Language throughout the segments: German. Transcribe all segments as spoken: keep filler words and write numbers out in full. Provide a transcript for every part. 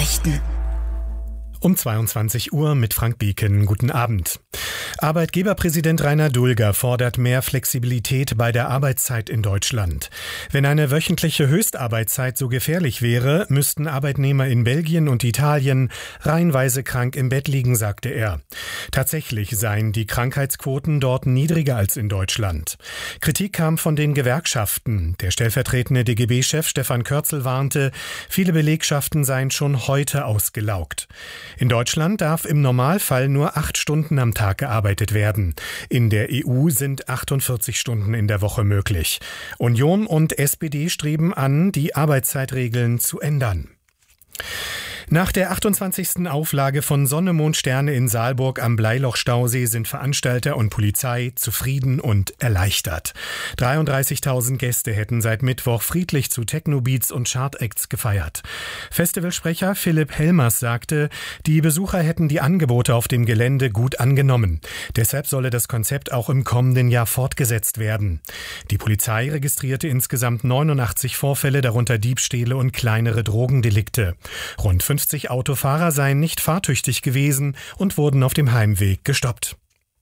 Nachrichten. Um zweiundzwanzig Uhr mit Frank Bieken. Guten Abend. Arbeitgeberpräsident Rainer Dulger fordert mehr Flexibilität bei der Arbeitszeit in Deutschland. Wenn eine wöchentliche Höchstarbeitszeit so gefährlich wäre, müssten Arbeitnehmer in Belgien und Italien reihenweise krank im Bett liegen, sagte er. Tatsächlich seien die Krankheitsquoten dort niedriger als in Deutschland. Kritik kam von den Gewerkschaften. Der stellvertretende D G B-Chef Stefan Körzel warnte, viele Belegschaften seien schon heute ausgelaugt. In Deutschland darf im Normalfall nur acht Stunden am Tag gearbeitet werden. In der E U sind achtundvierzig Stunden in der Woche möglich. Union und S P D streben an, die Arbeitszeitregeln zu ändern. Nach der achtundzwanzigsten Auflage von Sonne, Mond, Sterne in Saalburg am Bleiloch-Stausee sind Veranstalter und Polizei zufrieden und erleichtert. dreiunddreißigtausend Gäste hätten seit Mittwoch friedlich zu Techno-Beats und Chart-Acts gefeiert. Festivalsprecher Philipp Helmers sagte, die Besucher hätten die Angebote auf dem Gelände gut angenommen. Deshalb solle das Konzept auch im kommenden Jahr fortgesetzt werden. Die Polizei registrierte insgesamt neunundachtzig Vorfälle, darunter Diebstähle und kleinere Drogendelikte. Rund fünfzig Autofahrer seien nicht fahrtüchtig gewesen und wurden auf dem Heimweg gestoppt.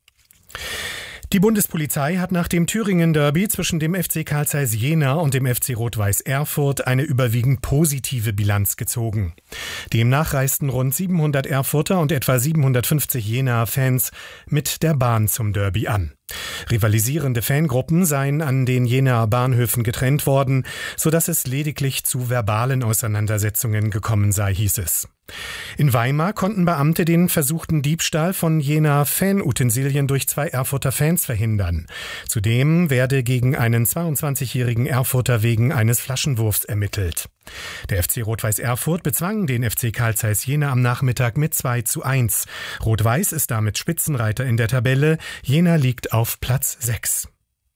Die Bundespolizei hat nach dem Thüringen-Derby zwischen dem F C Carl Zeiss Jena und dem F C Rot-Weiß Erfurt eine überwiegend positive Bilanz gezogen. Demnach reisten rund siebenhundert Erfurter und etwa siebenhundertfünfzig Jenaer Fans mit der Bahn zum Derby an. Rivalisierende Fangruppen seien an den Jenaer Bahnhöfen getrennt worden, sodass es lediglich zu verbalen Auseinandersetzungen gekommen sei, hieß es. In Weimar konnten Beamte den versuchten Diebstahl von Jenaer Fanutensilien durch zwei Erfurter Fans verhindern. Zudem werde gegen einen zweiundzwanzigjährigen Erfurter wegen eines Flaschenwurfs ermittelt. Der F C Rot-Weiß Erfurt bezwang den F C Carl Zeiss Jena am Nachmittag mit zwei zu eins. Rot-Weiß ist damit Spitzenreiter in der Tabelle. Jena liegt auf Platz sechs.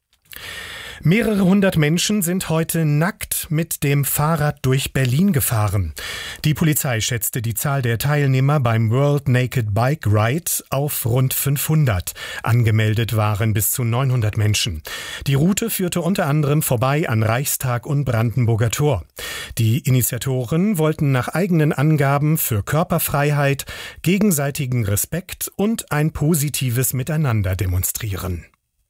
Mehrere hundert Menschen sind heute nackt mit dem Fahrrad durch Berlin gefahren. Die Polizei schätzte die Zahl der Teilnehmer beim World Naked Bike Ride auf rund fünfhundert. Angemeldet waren bis zu neunhundert Menschen. Die Route führte unter anderem vorbei an Reichstag und Brandenburger Tor. Die Initiatoren wollten nach eigenen Angaben für Körperfreiheit, gegenseitigen Respekt und ein positives Miteinander demonstrieren.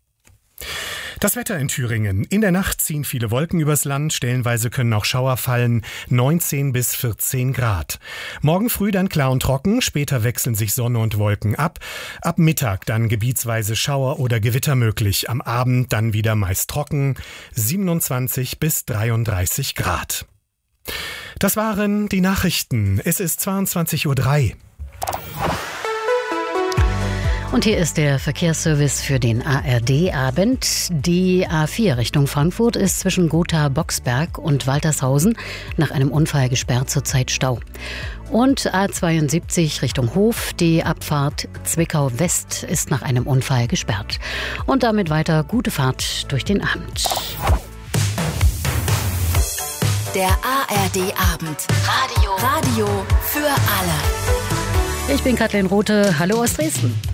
Das Wetter in Thüringen. In der Nacht ziehen viele Wolken übers Land, stellenweise können auch Schauer fallen, neunzehn bis vierzehn Grad. Morgen früh dann klar und trocken, später wechseln sich Sonne und Wolken ab. Ab Mittag dann gebietsweise Schauer oder Gewitter möglich, am Abend dann wieder meist trocken, siebenundzwanzig bis dreiunddreißig Grad. Das waren die Nachrichten. Es ist zweiundzwanzig Uhr drei. Und hier ist der Verkehrsservice für den A R D-Abend. Die A vier Richtung Frankfurt ist zwischen Gotha-Boxberg und Waltershausen nach einem Unfall gesperrt, zurzeit Stau. Und A zweiundsiebzig Richtung Hof, die Abfahrt Zwickau West ist nach einem Unfall gesperrt. Und damit weiter gute Fahrt durch den Abend. Der A R D-Abend. Radio. Radio für alle. Ich bin Kathleen Rothe. Hallo aus Dresden.